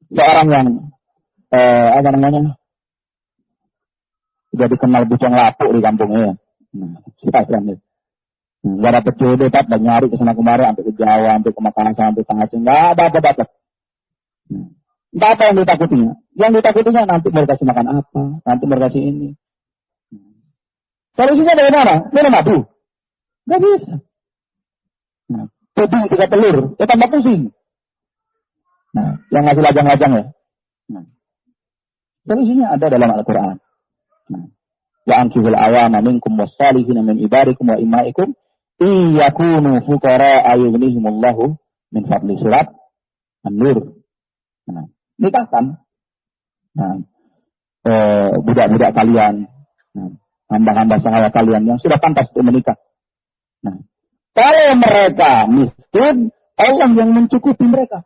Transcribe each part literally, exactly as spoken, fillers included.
seorang yang eh, apa namanya sudah dikenal bujang lapuk di kampungnya. Nah, siapa nggak dapet jodoh, tak dan nyari ke sana kemari, sampai ke Jawa, sampai ke Makassar, sampai ke Aceh, nggak ada apa-apa. Nggak apa yang ditakutinya. Yang ditakutinya nanti mau kasih makan apa, nanti mau kasih ini. Solusinya dari mana? Dari madu. Nggak bisa. Nah, tudung tiga telur, ya tambah pusing. Nah, yang ngasih lajang-lajang ya. Nah, solusinya ada dalam Al-Quran. Nah, wa ankihul awama minkum wassalihina min ibadikum wa imaikum iyakunu fuqara ayughnihimullahu min fadli, surat An-Nur. Nah, nikahkan nah, eh, budak-budak kalian, nah, hamba-hamba sahaya kalian yang sudah pantas untuk menikah. Nah, kalau mereka miskin, Allah yang mencukupi mereka.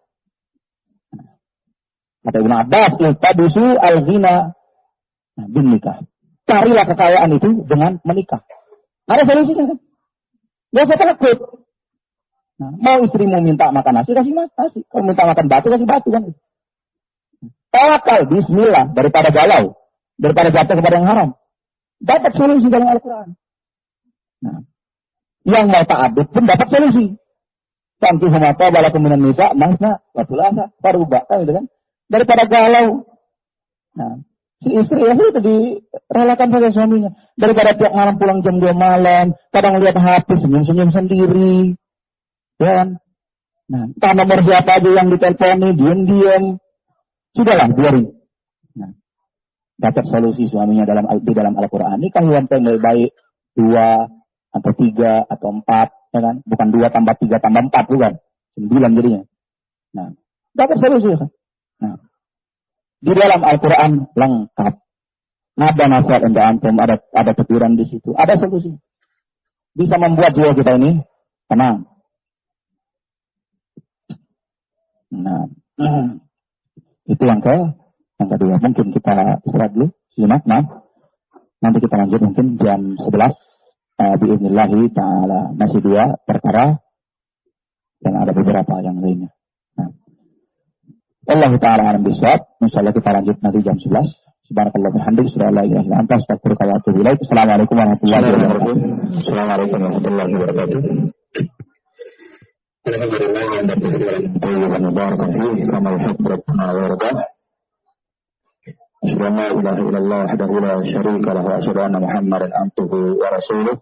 Kata Ibnu Abbas, iltabisu al-ghina bin nikah. Carilah kekayaan itu dengan menikah. Ada solusinya kan? Gak usah takut. Nah, mau istrimu minta makan nasi, kasih nasi. Kalau minta makan batu, kasih batu kan. Tawakal, bismillah, daripada galau, daripada jatuh kepada yang haram. Dapat solusi dalam Al-Quran. Nah, yang mau ta'adud pun dapat solusi. Santi humata balakum minan nisa, masna, watulasa, paruba, kan gitu kan. Daripada galau. Nah, si istri ya itu direlakan pada suaminya. Daripada tiap malam pulang jam dua malam, kadang lihat H P, senyum-senyum sendiri. Ya kan? Nah, entah nomor siapa aja yang diteleponi, diam-diam. Sudahlah, biarin. Nah, dapat solusi suaminya dalam di dalam Al-Quran. Nikah yang lebih baik dua atau tiga atau empat, ya kan? Bukan dua tambah tiga tambah empat, bukan. Sembilan jadinya. Nah, dapat solusi. Nah, di dalam Al-Quran lengkap. Ada nasihat untuk antum, ada ada teguran di situ, ada solusi. Bisa membuat jiwa kita ini tenang. Nah, itu yang ke yang kedua. Mungkin kita istirahat dulu, simak, nah. Nanti kita lanjut mungkin jam sebelas. Uh, Bi'idnillahi ta'ala. Masih dua perkara. Dan ada beberapa yang lainnya. Nah. Allah ta'ala alam bisawab. Insyaallah kita lanjut nanti jam sebelas. Subhanakallah bihamdik. Subhanallah ilaha illa anta astaghfiruka wa atubu ilaik. Assalamualaikum warahmatullahi wabarakatuh. Assalamualaikum warahmatullahi wabarakatuh. Alhamdulillah yang bersyukur tayyiban mubarakan fihi kama yuhibbu rabbuna wa yarda. Asyhadu an la ilaha illallah wahdahu la syarika lahu wa asyhadu anna Muhammadan abduhu wa rasuluh.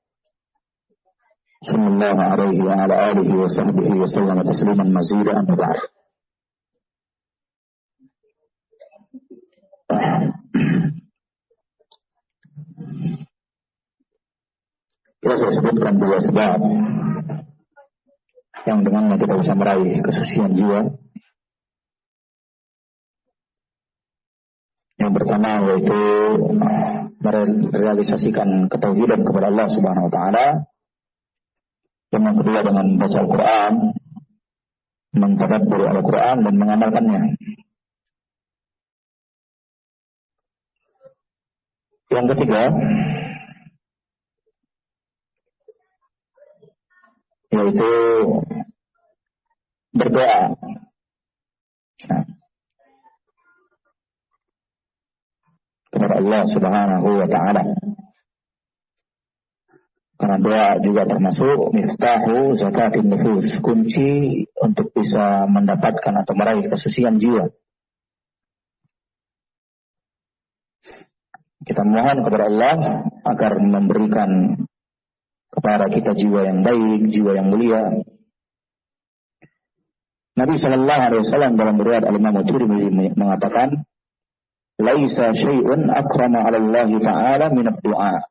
Sallallahu alaihi wa ala alihi wa sahbihi wa sallam tasliman mazida amma ba'd. Kita sudah sebutkan dua sebab yang dengannya kita bisa meraih kesucian jiwa. Yang pertama yaitu merealisasikan ketauhidan kepada Allah Subhanahu wa taala. Yang kedua dengan membaca Al-Quran, mentadabburi Al-Quran dan mengamalkannya. Yang ketiga yaitu berdoa. Nah, kepada Allah Subhanahu wa taala. Karena doa juga termasuk miftahu zakatin nufus, kunci untuk bisa mendapatkan atau meraih kesucian jiwa. Kita mohon kepada Allah agar memberikan kepada kita jiwa yang baik, jiwa yang mulia. Nabi sallallahu alaihi wasallam dalam riwayat Al-Imam Tirmidzi mengatakan, "Laisa syai'un akrama 'ala Allah Ta'ala min ad-du'a."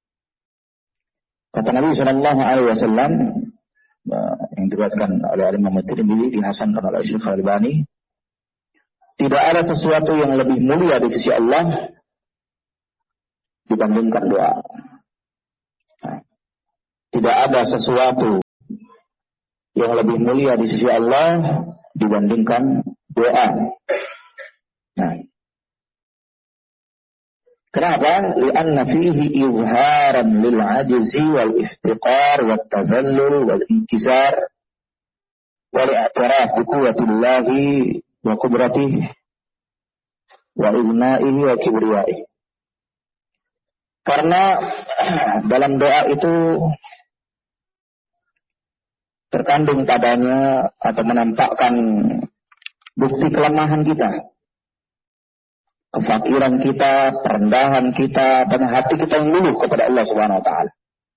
Kata Nabi sallallahu alaihi wasallam yang diriwayatkan oleh Al-Imam Tirmidzi, dihasankan oleh Syekh Al-Albani, tidak ada sesuatu yang lebih mulia di sisi Allah dibandingkan doa. Nah, tidak ada sesuatu yang lebih mulia di sisi Allah dibandingkan doa. Nah, kenapa? Lianna fihi izharan lil ajzi wal iftiqar wat tazallul wal inkisar wal i'tiraf bi quwwatillahi wa qudratihi wa ibna'ihi wa kibriyaihi. Karena dalam doa itu terkandung padanya atau menampakkan bukti kelemahan kita, kefakiran kita, perendahan kita, dan hati kita yang luluh kepada Allah Subhanahu wa taala.